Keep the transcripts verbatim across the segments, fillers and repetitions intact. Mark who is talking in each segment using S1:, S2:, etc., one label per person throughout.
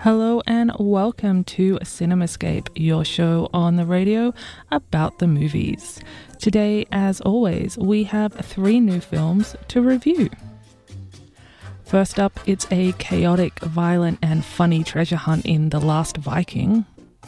S1: Hello and welcome to Cinemascape, your show on the radio about the movies. Today, as always, we have three new films to review. First up, it's a chaotic, violent and funny treasure hunt in The Last Viking.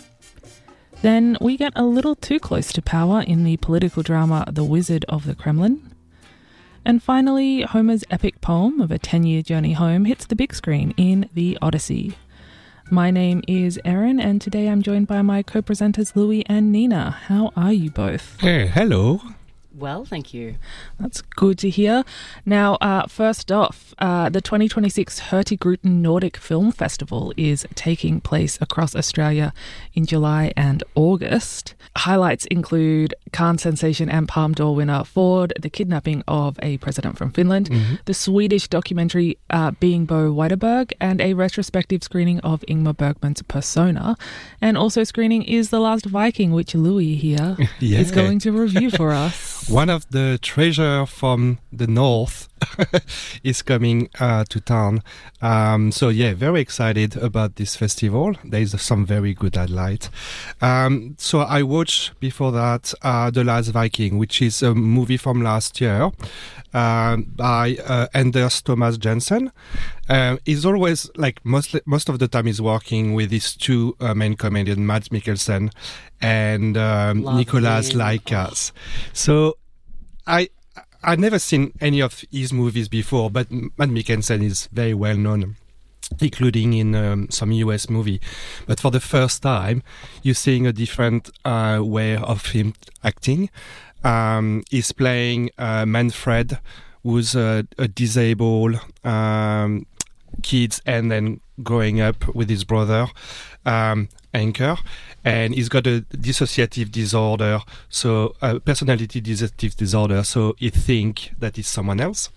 S1: Then we get a little too close to power in the political drama The Wizard of the Kremlin. And finally, Homer's epic poem of a ten-year journey home hits the big screen in The Odyssey. My name is Erin, and today I'm joined by my co-presenters Louis and Nina. How are you both?
S2: Hey, hello.
S3: Well, thank you.
S1: That's good to hear. Now, uh, first off, uh, the twenty twenty-six Hurtigruten Nordic Film Festival is taking place across Australia in July and August. Highlights include Cannes sensation and Palme d'Or winner Ford, the kidnapping of a president from Finland, mm-hmm. the Swedish documentary uh, Being Bo Widerberg, and a retrospective screening of Ingmar Bergman's Persona. And also screening is The Last Viking, which Louis here yeah. is going to review for us.
S2: One of the treasure from the north is coming uh, to town. Um, so yeah, very excited about this festival. There is some very good highlight. Um, so I watched before that uh, The Last Viking, which is a movie from last year uh, by uh, Anders Thomas Jensen. Uh, he's always, like most most of the time, he's working with these two uh, main comedians, Mads Mikkelsen and um, Nicolas Laikas. So I I've never seen any of his movies before, but Mads Mikkelsen is very well known, including in um, some U S movie. But for the first time, you're seeing a different uh, way of him acting. Um, he's playing uh, Manfred, who's a, a disabled um, kid and then growing up with his brother, um, Anker. And he's got a dissociative disorder, so a personality dissociative disorder, so he think that he's someone else.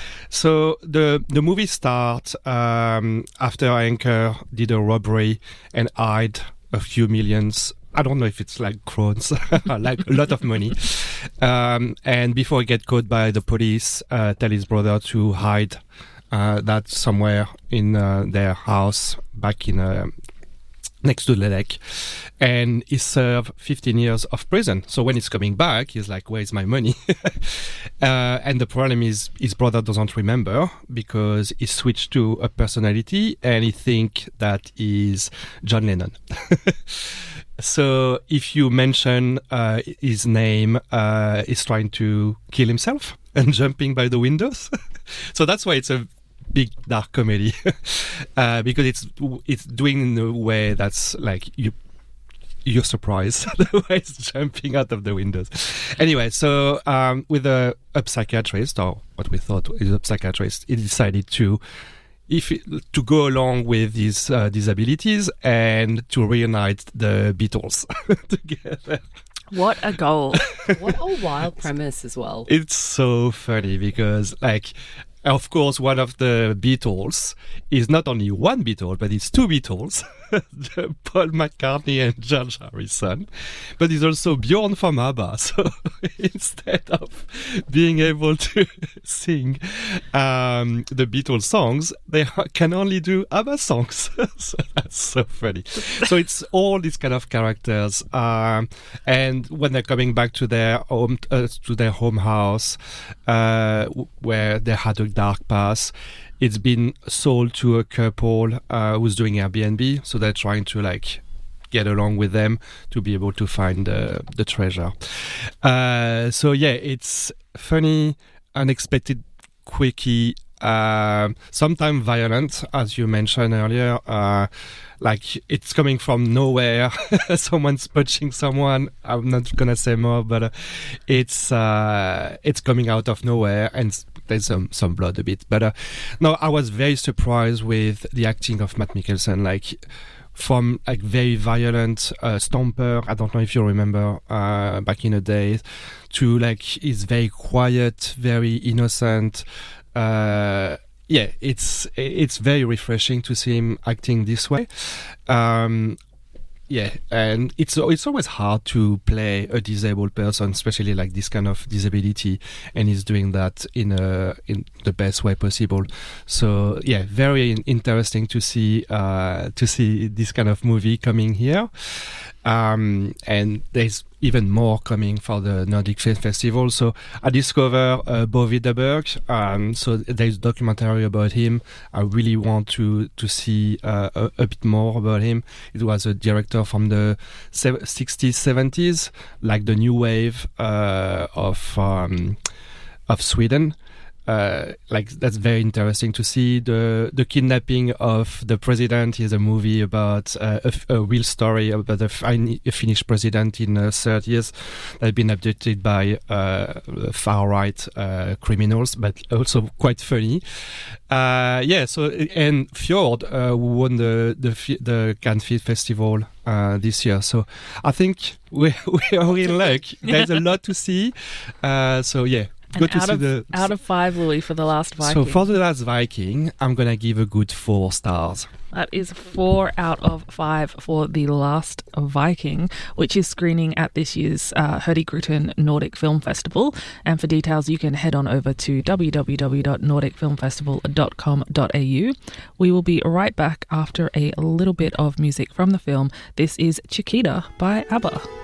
S2: So the the movie starts um, after Anker did a robbery and hid a few millions. I don't know if it's like crowns, like a lot of money. Um, and before he get caught by the police, uh, tell his brother to hide uh, that somewhere in uh, their house back in uh, next to the lake. And he served fifteen years of prison. So when he's coming back, he's like, where's my money? uh, and the problem is his brother doesn't remember because he switched to a personality and he think that he's John Lennon. So if you mention uh, his name, uh, he's trying to kill himself and jumping by the windows. So that's why it's a big dark comedy, uh, because it's it's doing in a way that's like you you're surprised the way it's jumping out of the windows. Anyway, so um, with a, a psychiatrist, or what we thought is a psychiatrist, he decided to if it, to go along with his uh, disabilities and to reunite the Beatles together.
S1: What a goal!
S3: What a wild premise as well.
S2: It's so funny because, like, of course, one of the Beatles is not only one Beatle, but it's two Beatles, Paul McCartney and George Harrison. But it's also Bjorn from ABBA. So instead of being able to sing um, the Beatles songs, they can only do ABBA songs. So that's so funny. So it's all these kind of characters. Um, and when they're coming back to their home, uh, to their home house, uh, where they had a dark past, it's been sold to a couple uh, who's doing Airbnb, so they're trying to like get along with them to be able to find uh, the treasure. Uh, so yeah, it's funny, unexpected, quickie, uh, sometimes violent, as you mentioned earlier. Uh, like it's coming from nowhere. Someone's punching someone. I'm not gonna say more, but uh, it's uh, it's coming out of nowhere and there's some, some blood a bit. But uh, no, I was very surprised with the acting of Matt Mikkelsen. Like from like very violent uh, Stomper, I don't know if you remember uh, back in the days, to like he's very quiet, very innocent. Uh, yeah, it's it's very refreshing to see him acting this way. Um, yeah, and it's it's always hard to play a disabled person, especially like this kind of disability, and he's doing that in a in the best way possible. So yeah, very interesting to see uh, to see this kind of movie coming here. Um, and there's even more coming for the Nordic Film Festival. So I discovered uh, Bo Widerberg. Um, so there's a documentary about him. I really want to to see uh, a, a bit more about him. It was a director from the sixties, seventies, like the new wave uh, of um, of Sweden. Uh, like that's very interesting to see. The the kidnapping of the president is a movie about uh, a, a real story about a, fin- a Finnish president in the uh, thirties that had been abducted by uh, far right uh, criminals, but also quite funny. Uh, yeah. So and Fjord uh, who won the the the Cannes Film Festival uh, this year. So I think we we are in luck. There's a lot to see. Uh, so yeah.
S1: And
S2: to
S1: out,
S2: see
S1: of,
S2: the,
S1: out of five, Louis, for The Last Viking.
S2: So for The Last Viking, I'm going to give a good four stars.
S1: That is four out of five for The Last Viking, which is screening at this year's uh, Hurtigruten Nordic Film Festival. And for details, you can head on over to w w w dot nordic film festival dot com dot a u. We will be right back after a little bit of music from the film. This is Chiquita by ABBA.